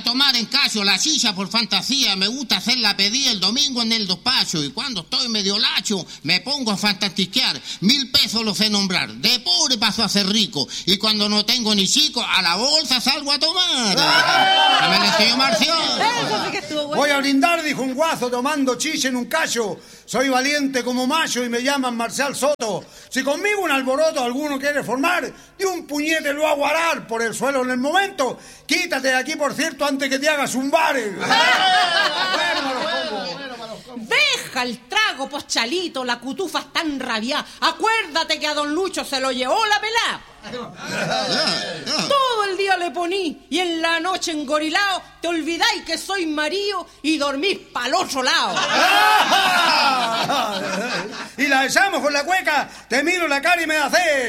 tomar en caso la silla por fantasía. Me gusta hacer la pedida el domingo en el despacho. Y cuando estoy medio lacho, me pongo a fantastiquear. 1.000 pesos los sé nombrar. De pobre paso a ser rico. Y cuando no tengo ni chico, a la bolsa salgo a tomar. ¡Me Marcio! Voy a brindar, dijo un guaso tomando chiche en un cacho. Soy valiente como macho y me llaman Marcial Soto. Si conmigo un alboroto alguno quiere formar, de un puñete lo hago arar por el suelo en el momento. Quítate de aquí, por cierto, antes que te hagas un bar. Deja el trago, pues Chalito, la cutufa está enrabiada. Acuérdate que a don Lucho se lo llevó la pelá. Todo el día le poní y en la noche engorilao te olvidáis que soy marido y dormís pa'l otro lado. Y la besamos con la cueca, te miro la cara y me da sed.